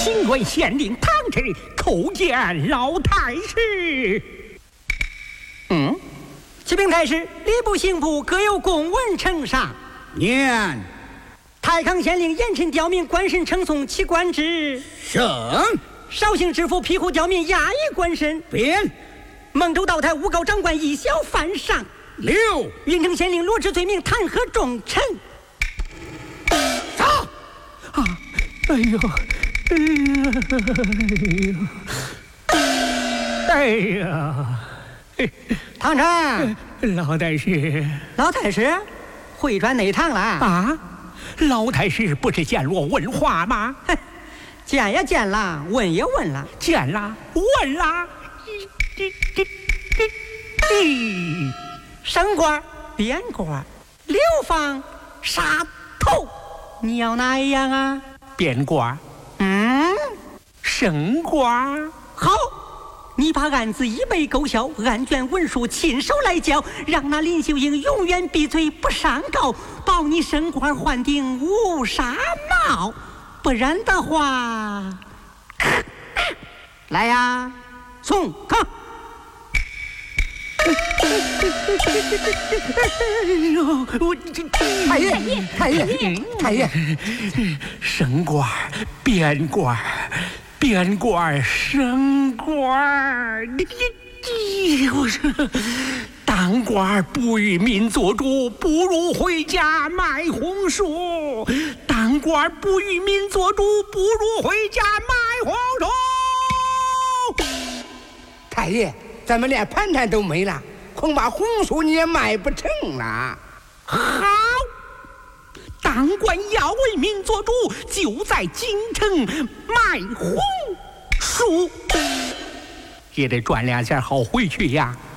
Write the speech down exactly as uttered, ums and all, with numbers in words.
请问县令唐侄叩见老太师。 嗯，启禀太师，礼部刑部各有公文呈上。 念。 太康县令严审刁民，官审呈送其官职。 升。 绍兴知府庇护刁民，衙役官审。 编。 孟州道台诬告长官一小犯上。 六。 云城县令罗织罪名，弹劾重臣。 杀！ 啊！哎呦！哎呀！哎呀！ 唐臣， 老太师， 老太师，回转内堂了啊！老太师不是见我问话吗？ 见也见了，问也问了， 见了，问了。 升官、贬官、流放、杀头，你要哪一样啊？ 贬官。 嗯， 升官。 好。你把案子一笔勾销，案卷文书亲手来交，让那林秀英永远闭嘴不上告，保你升官换顶无纱帽。不然的话，来呀，送康！ 我这太爷，太爷，太爷， 升官贬官。贬官升官，你你我说，当官不与民做主，不如回家卖红薯；当官不与民做主，不如回家卖红薯。 太爷，咱们连盘缠都没了，恐怕红薯你也卖不成了。 好。当官要为民做主，就在京城卖红薯，也得赚两钱好回去呀。